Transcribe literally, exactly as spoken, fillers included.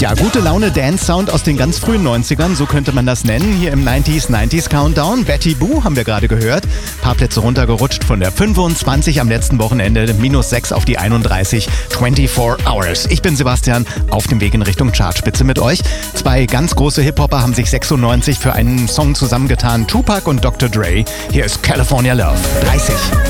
Ja, gute Laune Dance-Sound aus den ganz frühen neunzigern, so könnte man das nennen. Hier im neunziger neunziger Countdown. Betty Boo haben wir gerade gehört. Paar Plätze runtergerutscht von der fünfundzwanzig am letzten Wochenende. Minus sechs auf die einunddreißig. vierundzwanzig Hours. Ich bin Sebastian, auf dem Weg in Richtung Chartspitze mit euch. Zwei ganz große Hip-Hopper haben sich sechsundneunzig für einen Song zusammengetan. Tupac und Doktor Dre. Hier ist California Love. dreißig.